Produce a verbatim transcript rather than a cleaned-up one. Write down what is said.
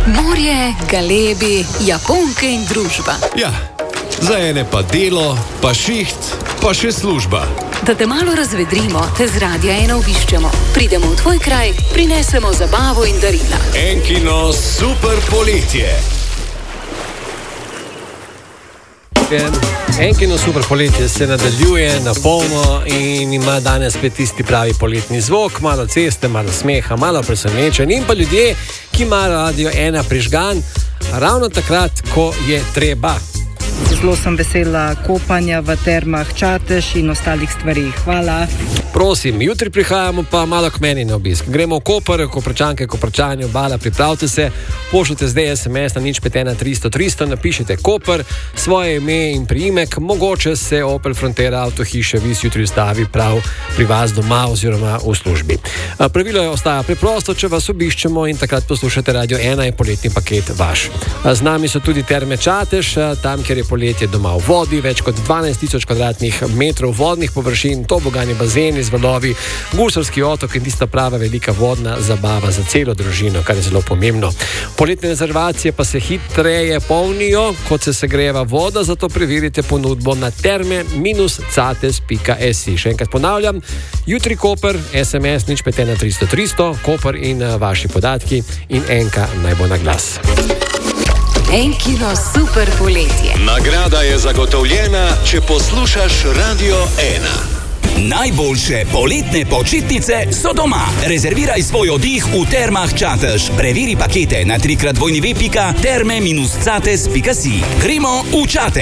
Morje, galebi, Japonke in družba. Ja, za ene pa delo, pa šiht, pa še služba. Da te malo razvedrimo, te z Radia ena obiščemo. Pridemo v tvoj kraj, prinesemo zabavo in darila. Enkino super poletje. Enkino super poletje se nadaljuje na polno in ima danes spet tisti pravi poletni zvok, malo ceste, malo smeha, malo presenečenj in pa ljudje, ki imajo Radio ena prižgan ravno takrat, ko je treba. Zelo sem vesela kopanja v termah Čatež in ostalih stvari. Hvala. Prosim, jutri prihajamo pa malo k meni na obisk. Gremo v Koper, Koprčanke, Koprčani, obala, pripravite se, pošljite zdaj es em es na nič pet ena tristo tristo, napišite Koper, svoje ime in priimek, mogoče se Opel Frontera avtohiše vis jutri ustavi prav pri vas doma oziroma v službi. Pravilo je ostaja preprosto, če vas obiščemo in takrat poslušate Radio ena, je poletni paket vaš. Z nami so tudi terme Čatež, tam, kjer je poletje doma v vodi, več kot dvanajst tisoč kvadratnih metrov vodnih površin, tobogani bazeni z valovi, gusarski otok in tista prava velika vodna zabava za celo družino, kar je zelo pomembno. Poletne rezervacije pa se hitreje polnijo, kot se segreva voda, zato preverite ponudbo na terme cates pika si. Še enkrat ponavljam, jutri Koper, es em es nič pet ena tristo tristo, Koper in vaši podatki in enka naj bo na glas. Enkino super poletje. Nagrada je zagotovljena, če poslušaš Radio ena. Najboljše poletne počitnice so doma. Rezerviraj svoj oddih v termah Čatež. Preveri pakete na tri krat dvojni ve pika terme cates pika si. Gremo v Čatež.